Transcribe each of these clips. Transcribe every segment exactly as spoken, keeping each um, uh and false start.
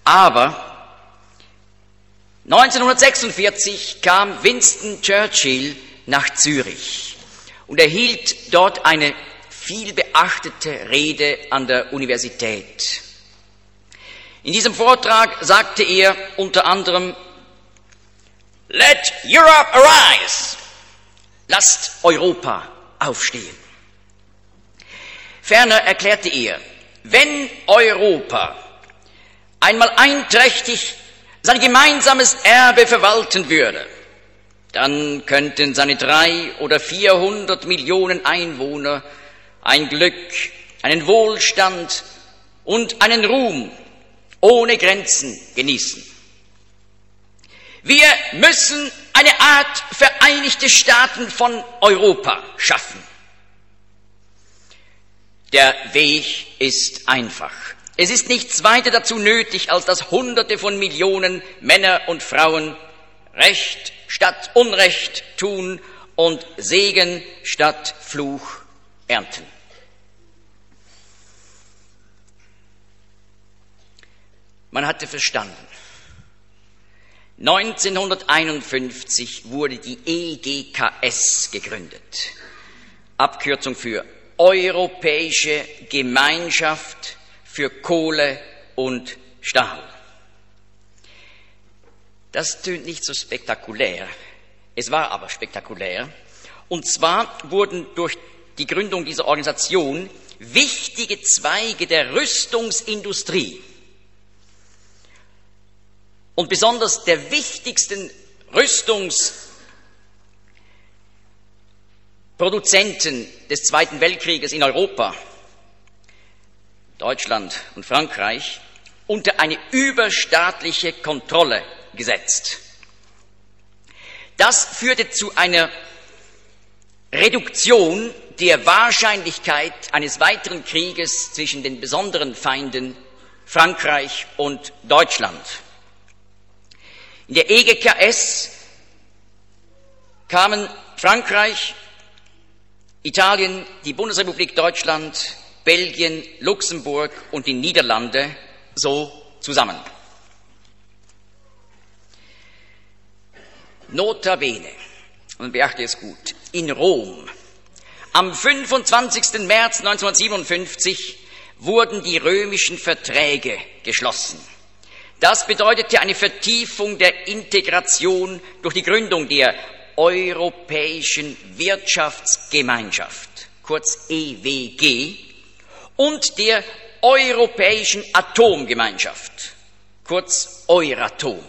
Aber neunzehnhundertsechsundvierzig kam Winston Churchill nach Zürich und er hielt dort eine viel beachtete Rede an der Universität. In diesem Vortrag sagte er unter anderem: Let Europe arise! Lasst Europa aufstehen. Ferner erklärte er, wenn Europa einmal einträchtig sein gemeinsames Erbe verwalten würde, dann könnten seine drei oder vierhundert Millionen Einwohner ein Glück, einen Wohlstand und einen Ruhm ohne Grenzen genießen. Wir müssen eine Art Vereinigte Staaten von Europa schaffen. Der Weg ist einfach. Es ist nichts weiter dazu nötig, als dass Hunderte von Millionen Männer und Frauen Recht statt Unrecht tun und Segen statt Fluch ernten. Man hatte verstanden. neunzehnhunderteinundfünfzig wurde die E G K S gegründet. Abkürzung für Europäische Gemeinschaft für Kohle und Stahl. Das tönt nicht so spektakulär. Es war aber spektakulär. Und zwar wurden durch die Gründung dieser Organisation wichtige Zweige der Rüstungsindustrie und besonders der wichtigsten Rüstungsproduzenten des Zweiten Weltkrieges in Europa, Deutschland und Frankreich, unter eine überstaatliche Kontrolle gesetzt. Das führte zu einer Reduktion der Wahrscheinlichkeit eines weiteren Krieges zwischen den besonderen Feinden Frankreich und Deutschland. In der E G K S kamen Frankreich, Italien, die Bundesrepublik Deutschland, Belgien, Luxemburg und die Niederlande so zusammen. Notabene, und beachte es gut, in Rom am fünfundzwanzigsten März neunzehnhundertsiebenundfünfzig wurden die römischen Verträge geschlossen. Das bedeutete eine Vertiefung der Integration durch die Gründung der Europäischen Wirtschaftsgemeinschaft, kurz E W G, und der Europäischen Atomgemeinschaft, kurz Euratom.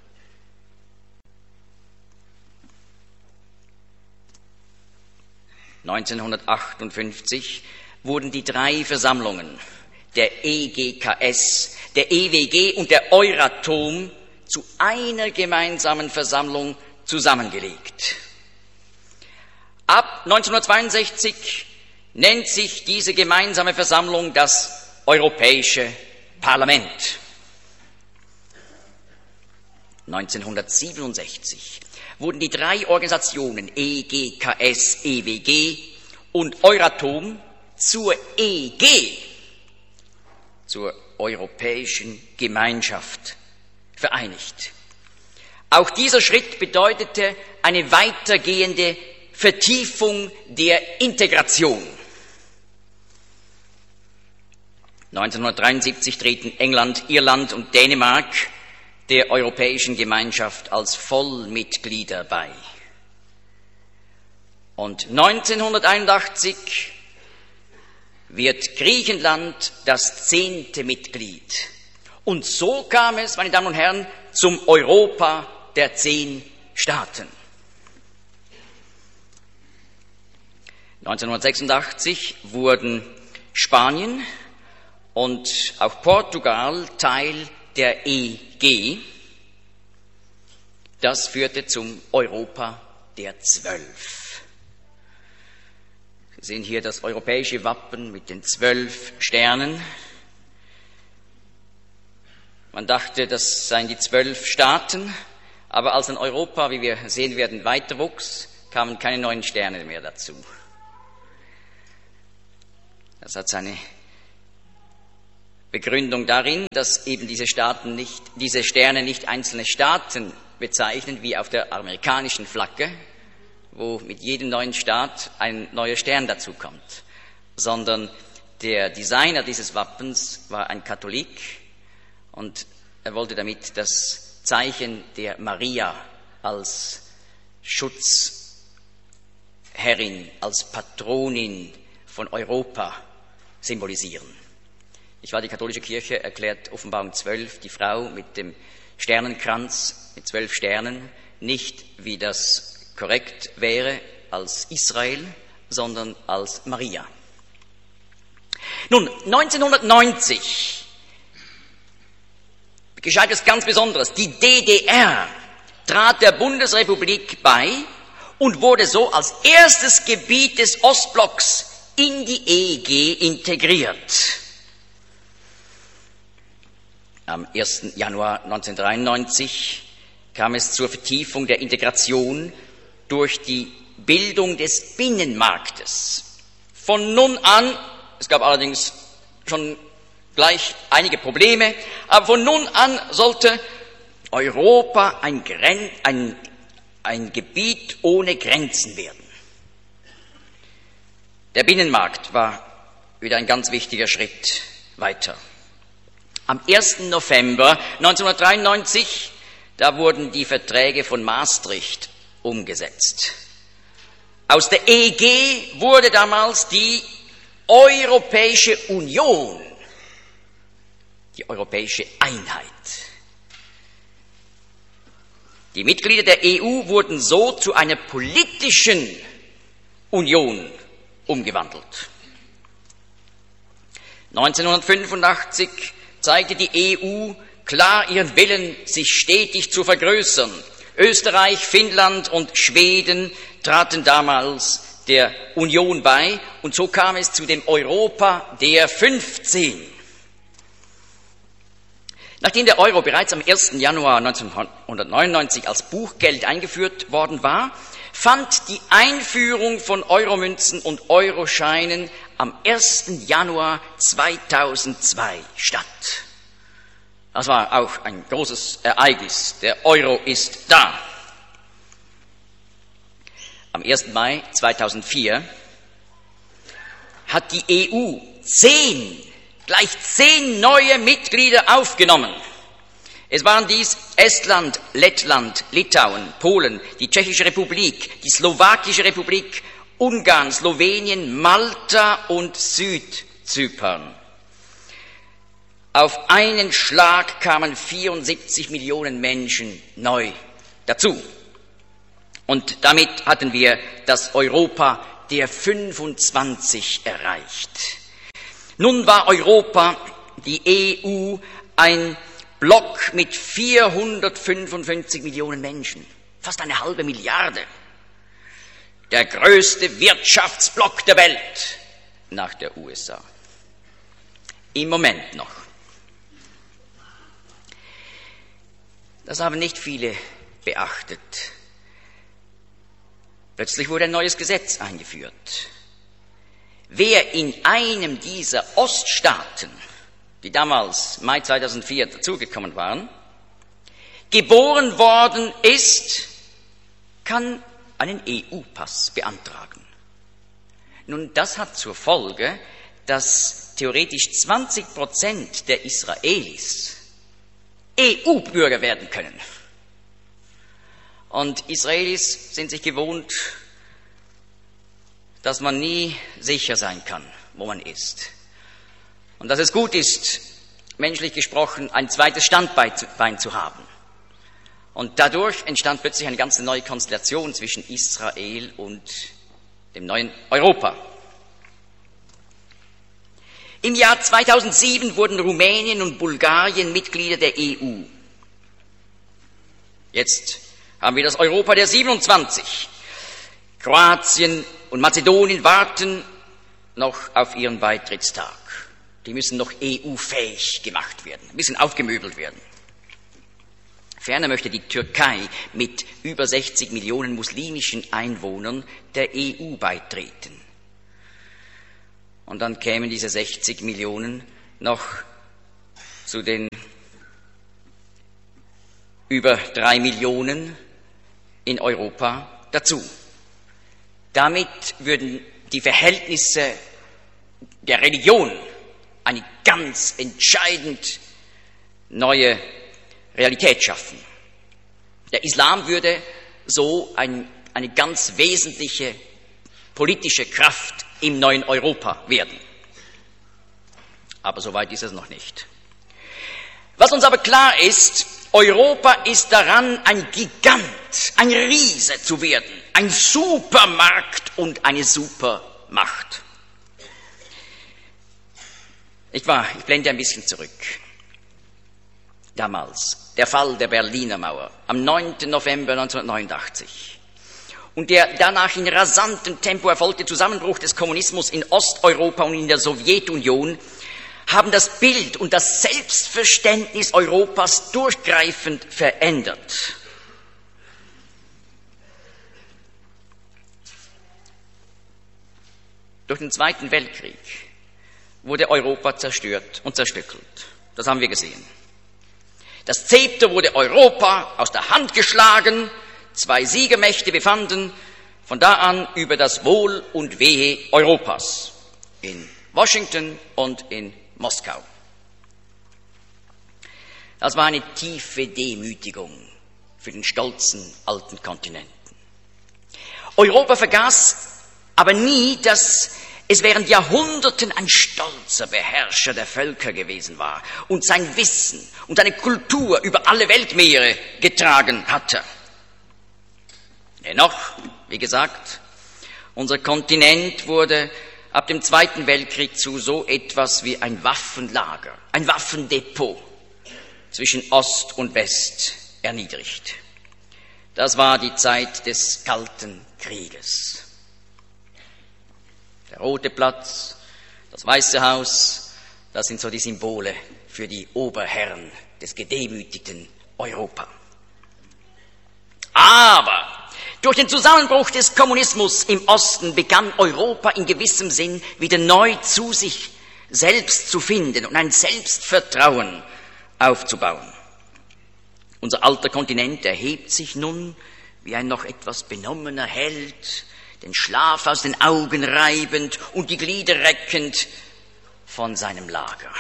neunzehnhundertachtundfünfzig wurden die drei Versammlungen der E G K S, der E W G und der Euratom zu einer gemeinsamen Versammlung zusammengelegt. Ab neunzehnhundertzweiundsechzig nennt sich diese gemeinsame Versammlung das Europäische Parlament. neunzehnhundertsiebenundsechzig wurden die drei Organisationen E G K S, E W G und Euratom zur E G, zur Europäischen Gemeinschaft, vereinigt. Auch dieser Schritt bedeutete eine weitergehende Vertiefung der Integration. neunzehnhundertdreiundsiebzig treten England, Irland und Dänemark der Europäischen Gemeinschaft als Vollmitglieder bei. Und neunzehnhunderteinundachtzig wird Griechenland das zehnte Mitglied. Und so kam es, meine Damen und Herren, zum Europa der zehn Staaten. neunzehnhundertsechsundachtzig wurden Spanien und auch Portugal Teil der E G. Das führte zum Europa der Zwölf. Sie sehen hier das europäische Wappen mit den zwölf Sternen. Man dachte, das seien die zwölf Staaten, aber als dann Europa, wie wir sehen werden, weiter wuchs, kamen keine neuen Sterne mehr dazu. Das hat seine Begründung darin, dass eben diese Staaten nicht, diese Sterne nicht einzelne Staaten bezeichnen, wie auf der amerikanischen Flagge, wo mit jedem neuen Staat ein neuer Stern dazukommt, sondern der Designer dieses Wappens war ein Katholik und er wollte damit das Zeichen der Maria als Schutzherrin, als Patronin von Europa symbolisieren. Ich war die katholische Kirche, erklärt Offenbarung zwölf, die Frau mit dem Sternenkranz, mit zwölf Sternen, nicht wie das korrekt wäre als Israel, sondern als Maria. Nun, neunzehnhundertneunzig geschah etwas ganz Besonderes. Die D D R trat der Bundesrepublik bei und wurde so als erstes Gebiet des Ostblocks in die E E G integriert. Am ersten Januar neunzehnhundertdreiundneunzig kam es zur Vertiefung der Integration durch die Bildung des Binnenmarktes. Von nun an, es gab allerdings schon gleich einige Probleme, aber von nun an sollte Europa ein, Gren- ein, ein Gebiet ohne Grenzen werden. Der Binnenmarkt war wieder ein ganz wichtiger Schritt weiter. Am ersten November neunzehnhundertdreiundneunzig, da wurden die Verträge von Maastricht umgesetzt. Aus der E E G wurde damals die Europäische Union, die Europäische Einheit. Die Mitglieder der E U wurden so zu einer politischen Union umgewandelt. neunzehnhundertfünfundachtzig zeigte die E U klar ihren Willen, sich stetig zu vergrößern. Österreich, Finnland und Schweden traten damals der Union bei und so kam es zu dem Europa der fünfzehn. Nachdem der Euro bereits am ersten Januar neunzehnhundertneunundneunzig als Buchgeld eingeführt worden war, fand die Einführung von Euromünzen und Euroscheinen am ersten Januar zweitausendzwei statt. Das war auch ein großes Ereignis. Der Euro ist da. Am ersten Mai zweitausendvier hat die E U zehn, gleich zehn neue Mitglieder aufgenommen. Es waren dies Estland, Lettland, Litauen, Polen, die Tschechische Republik, die Slowakische Republik, Ungarn, Slowenien, Malta und Südzypern. Auf einen Schlag kamen vierundsiebzig Millionen Menschen neu dazu. Und damit hatten wir das Europa der fünfundzwanzig erreicht. Nun war Europa, die E U, ein Block mit vierhundertfünfundfünfzig Millionen Menschen, fast eine halbe Milliarde. Der größte Wirtschaftsblock der Welt nach der U S A. Im Moment noch. Das haben nicht viele beachtet. Plötzlich wurde ein neues Gesetz eingeführt. Wer in einem dieser Oststaaten, die damals Mai zweitausendvier dazugekommen waren, geboren worden ist, kann einen E U-Pass beantragen. Nun, das hat zur Folge, dass theoretisch zwanzig Prozent der Israelis E U-Bürger werden können. Und Israelis sind sich gewohnt, dass man nie sicher sein kann, wo man ist. Und dass es gut ist, menschlich gesprochen, ein zweites Standbein zu haben. Und dadurch entstand plötzlich eine ganz neue Konstellation zwischen Israel und dem neuen Europa. Im Jahr zweitausendsieben wurden Rumänien und Bulgarien Mitglieder der E U. Jetzt haben wir das Europa der siebenundzwanzig. Kroatien und Mazedonien warten noch auf ihren Beitrittstag. Die müssen noch E U-fähig gemacht werden, ein bisschen aufgemöbelt werden. Ferner möchte die Türkei mit über sechzig Millionen muslimischen Einwohnern der E U beitreten. Und dann kämen diese sechzig Millionen noch zu den über drei Millionen in Europa dazu. Damit würden die Verhältnisse der Religion eine ganz entscheidend neue Realität schaffen. Der Islam würde so ein, eine ganz wesentliche politische Kraft im neuen Europa werden. Aber so weit ist es noch nicht. Was uns aber klar ist, Europa ist daran, ein Gigant, ein Riese zu werden, ein Supermarkt und eine Supermacht. Ich war, ich blende ein bisschen zurück. Damals, der Fall der Berliner Mauer am neunten November neunzehnhundertneunundachtzig und der danach in rasantem Tempo erfolgte Zusammenbruch des Kommunismus in Osteuropa und in der Sowjetunion haben das Bild und das Selbstverständnis Europas durchgreifend verändert. Durch den Zweiten Weltkrieg wurde Europa zerstört und zerstückelt. Das haben wir gesehen. Das Zepter wurde Europa aus der Hand geschlagen, zwei Siegermächte befanden von da an über das Wohl und Wehe Europas in Washington und in Moskau. Das war eine tiefe Demütigung für den stolzen alten Kontinenten. Europa vergaß aber nie, dass es während Jahrhunderten ein stolzer Beherrscher der Völker gewesen war und sein Wissen und seine Kultur über alle Weltmeere getragen hatte. Dennoch, wie gesagt, unser Kontinent wurde ab dem Zweiten Weltkrieg zu so etwas wie ein Waffenlager, ein Waffendepot zwischen Ost und West erniedrigt. Das war die Zeit des Kalten Krieges. Der Rote Platz, das Weiße Haus, das sind so die Symbole für die Oberherren des gedemütigten Europa. Aber durch den Zusammenbruch des Kommunismus im Osten begann Europa in gewissem Sinn wieder neu zu sich selbst zu finden und ein Selbstvertrauen aufzubauen. Unser alter Kontinent erhebt sich nun wie ein noch etwas benommener Held, den Schlaf aus den Augen reibend und die Glieder reckend von seinem Lager.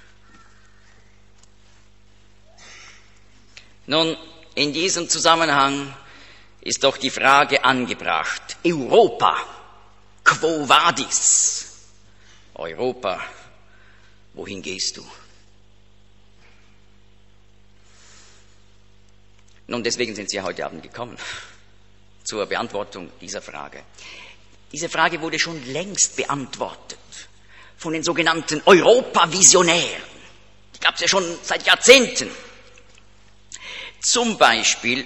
Nun, in diesem Zusammenhang ist doch die Frage angebracht: Europa, quo vadis? Europa, wohin gehst du? Nun, deswegen sind Sie ja heute Abend gekommen, zur Beantwortung dieser Frage. Diese Frage wurde schon längst beantwortet von den sogenannten Europa-Visionären. Die gab es ja schon seit Jahrzehnten. Zum Beispiel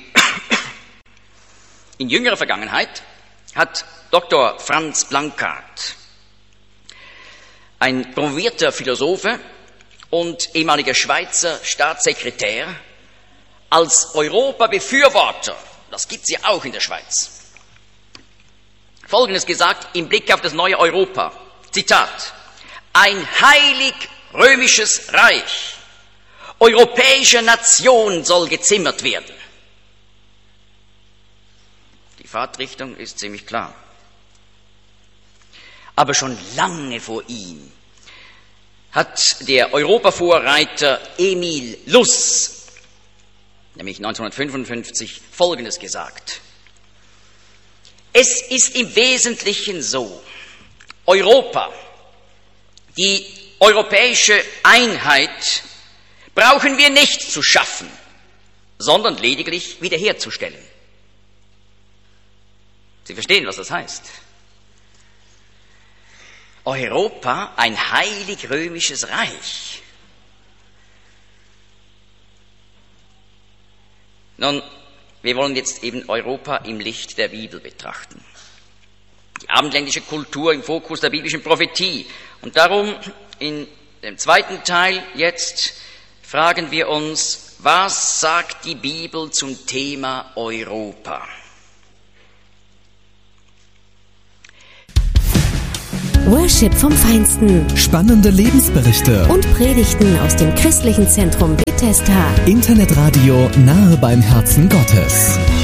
in jüngerer Vergangenheit hat Doktor Franz Blanckart, ein promovierter Philosophe und ehemaliger Schweizer Staatssekretär, als Europa-Befürworter, das gibt es ja auch in der Schweiz, Folgendes gesagt im Blick auf das neue Europa. Zitat: Ein heilig-römisches Reich europäischer Nation soll gezimmert werden. Die Fahrtrichtung ist ziemlich klar. Aber schon lange vor ihm hat der Europavorreiter Emil Luss, nämlich neunzehnhundertfünfundfünfzig, Folgendes gesagt: Es ist im Wesentlichen so, Europa, die europäische Einheit, brauchen wir nicht zu schaffen, sondern lediglich wiederherzustellen. Sie verstehen, was das heißt? Europa, ein heilig-römisches Reich. Nun, wir wollen jetzt eben Europa im Licht der Bibel betrachten. Die abendländische Kultur im Fokus der biblischen Prophetie. Und darum in dem zweiten Teil jetzt fragen wir uns, was sagt die Bibel zum Thema Europa? Worship vom Feinsten. Spannende Lebensberichte. Und Predigten aus dem christlichen Zentrum Bethesda. Internetradio nahe beim Herzen Gottes.